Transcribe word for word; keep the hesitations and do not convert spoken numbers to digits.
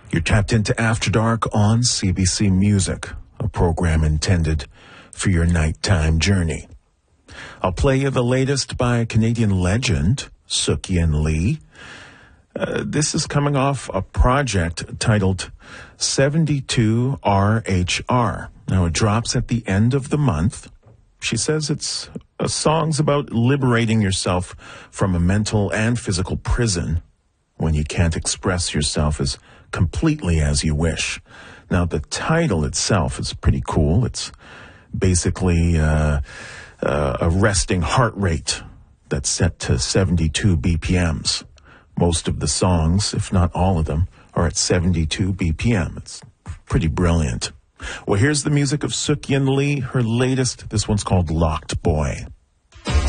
You're tapped into After Dark on C B C Music, a program intended for your nighttime journey. I'll play you the latest by a Canadian legend, Sook-Yin Lee. Uh, this is coming off a project titled seventy-two R H R. Now, it drops at the end of the month. She says it's uh, songs about liberating yourself from a mental and physical prison when you can't express yourself as completely as you wish. Now, the title itself is pretty cool. It's basically uh, uh, a resting heart rate that's set to seventy-two B P Ms. Most of the songs, if not all of them, are at seventy-two B P M. It's pretty brilliant. Well, here's the music of Sook-Yin Lee, her latest. This one's called Locked Boy.